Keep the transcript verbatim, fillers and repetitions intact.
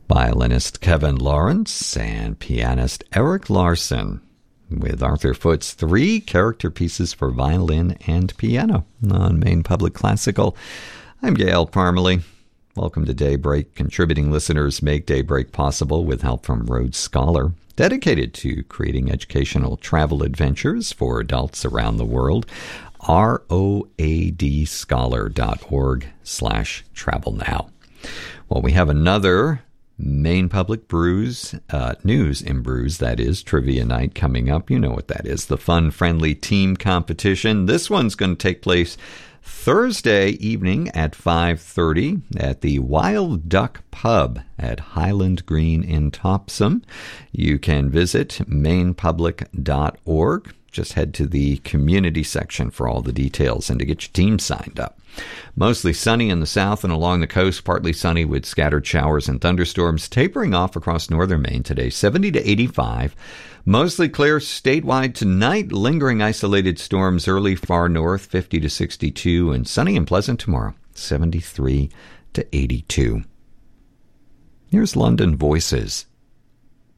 violinist Kevin Lawrence and pianist Eric Larson with Arthur Foote's three character pieces for violin and piano on Maine Public Classical. I'm Gail Parmalee. Welcome to Daybreak. Contributing listeners make Daybreak possible with help from Rhodes Scholar, dedicated to creating educational travel adventures for adults around the world. R O A D scholar dot org slash travel now. Well, we have another Maine Public Brews, uh, News in Brews, that is, Trivia Night coming up. You know what that is, the fun, friendly team competition. This one's going to take place Thursday evening at five thirty at the Wild Duck Pub at Highland Green in Topsom. You can visit maine public dot org. Just head to the community section for all the details and to get your team signed up. Mostly sunny in the south and along the coast, partly sunny with scattered showers and thunderstorms, tapering off across northern Maine today, seventy to eighty-five. Mostly clear statewide tonight, lingering isolated storms early far north, fifty to sixty-two, and sunny and pleasant tomorrow, seventy-three to eighty-two. Here's London Voices.